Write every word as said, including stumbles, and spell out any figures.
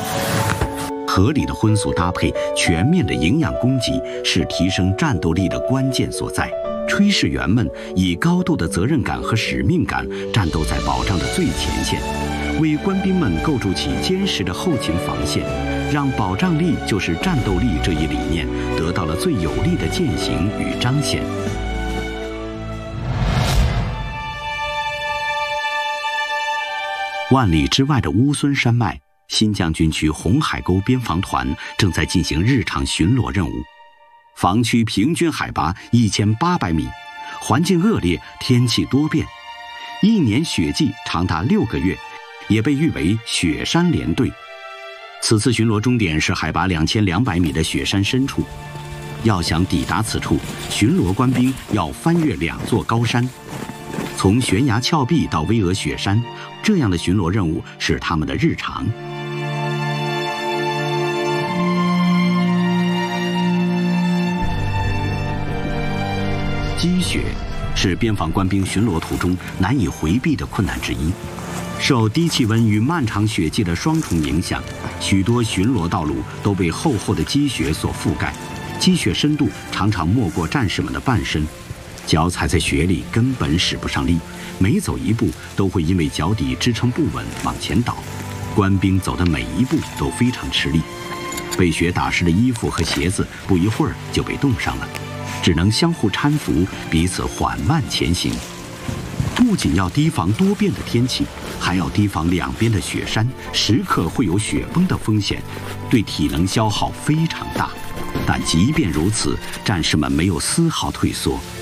合理的荤素搭配、全面的营养供给是提升战斗力的关键所在。炊事员们以高度的责任感和使命感战斗在保障的最前线，为官兵们构筑起坚实的后勤防线，让保障力就是战斗力这一理念得到了最有力的践行与彰显。万里之外的乌孙山脉，新疆军区红海沟边防团正在进行日常巡逻任务。防区平均海拔一千八百米，环境恶劣，天气多变，一年雪季长达六个月，也被誉为雪山连队。此次巡逻终点是海拔两千两百米的雪山深处。要想抵达此处，巡逻官兵要翻越两座高山，从悬崖峭壁到巍峨雪山，这样的巡逻任务是他们的日常。积雪是边防官兵巡逻途中难以回避的困难之一。受低气温与漫长雪季的双重影响，许多巡逻道路都被厚厚的积雪所覆盖，积雪深度常常没过战士们的半身，脚踩在雪里根本使不上力，每走一步都会因为脚底支撑不稳往前倒。官兵走的每一步都非常吃力，被雪打湿的衣服和鞋子不一会儿就被冻上了，只能相互搀扶，彼此缓慢前行。不仅要提防多变的天气，还要提防两边的雪山时刻会有雪崩的风险，对体能消耗非常大。但即便如此，战士们没有丝毫退缩，